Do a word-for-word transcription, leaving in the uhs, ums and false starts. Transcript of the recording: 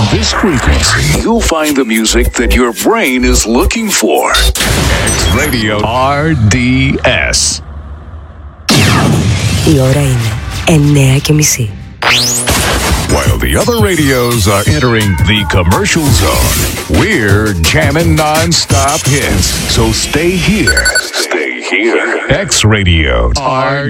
this frequency, you'll find the music that your brain is looking for. X Radio R D S. Η ώρα είναι εννιά και μισή. While the other radios are entering the commercial zone, we're jamming non-stop hits. So stay here. Stay here. X Radio R